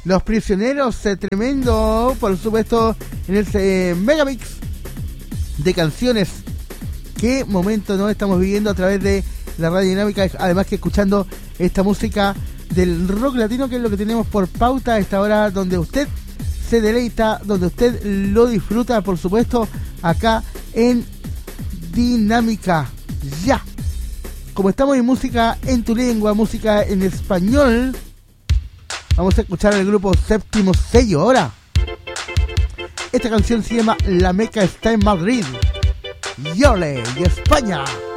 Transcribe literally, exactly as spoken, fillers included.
Los Prisioneros, eh, tremendo, por supuesto, en ese eh, megamix de canciones. Qué momento no estamos viviendo a través de la radio dinámica, además que escuchando esta música del rock latino, que es lo que tenemos por pauta a esta hora, donde usted se deleita, donde usted lo disfruta, por supuesto, acá en Dinámica Ya. Como estamos en música en tu lengua, música en español, vamos a escuchar al grupo Séptimo Sello ahora. Esta canción se llama La Meca está en Madrid. Yole y España.